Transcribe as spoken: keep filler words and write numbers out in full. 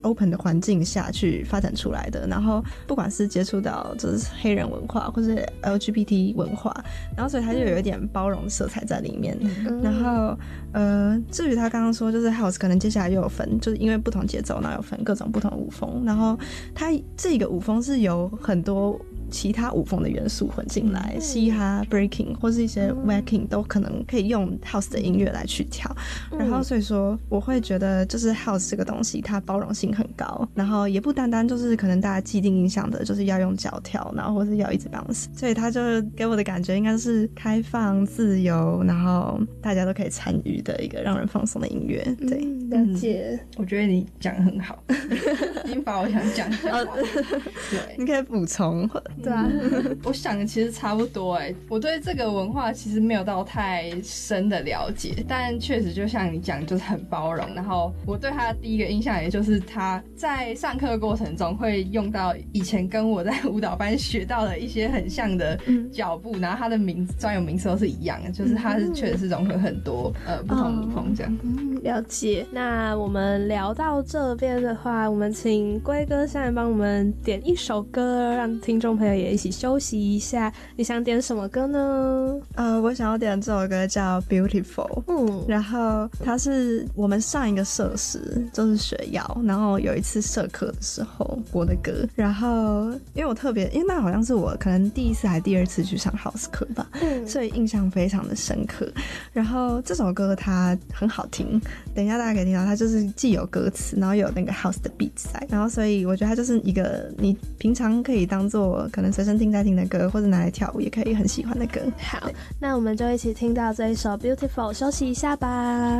open 的环境下去发展出来的，然后不管是接触到就是黑人文化或是 L G B T 文化，然后所以它就有一点包容的色彩在里面、嗯、然后呃，至于他刚刚说就是 house 可能接下来又有分，就是因为不同节奏然后有分各种不同舞风，然后它这个舞风是有很多其他舞风的元素混进来、嗯、嘻哈 breaking 或是一些 wacking、嗯、都可能可以用 house 的音乐来去跳、嗯、然后所以说我会觉得就是 house 这个东西它包容性很高，然后也不单单就是可能大家既定印象的就是要用脚跳然后或是要一直 bounce， 所以它就给我的感觉应该是开放自由然后大家都可以参与的一个让人放松的音乐。对、 嗯、了解、 嗯、我觉得你讲得很好已经把我想讲的讲完了对， 你可以补充。 对啊我想的其实差不多耶，我对这个文化其实没有到太深的了解，但确实就像你讲就是很包容，然后我对他的第一个印象也就是他在上课的过程中会用到以前跟我在舞蹈班学到的一些很像的脚步、嗯、然后他的名专有名词都是一样的，就是他是确实是融合很多呃不同舞风这样、 嗯、了解。那我们聊到这边的话，我们请龟哥现在帮我们点一首歌，让听众朋友也一起休息一下。你想点什么歌呢？ 呃，我想要点这首歌叫 Beautiful， 嗯，然后它是我们上一个社时就是学摇，然后有一次社课的时候播的歌，然后因为我特别，因为那好像是我可能第一次还第二次去上 house 课吧、嗯、所以印象非常的深刻。然后这首歌它很好听，等一下大家可以听到它就是既有歌词然后又有那个 house 的 beat 在，然后所以我觉得它就是一个你平常可以当做可能随身听在听的歌，或者拿来跳舞也可以很喜欢的歌。 好，那我们就一起听到这一首 Beautiful， 休息一下吧。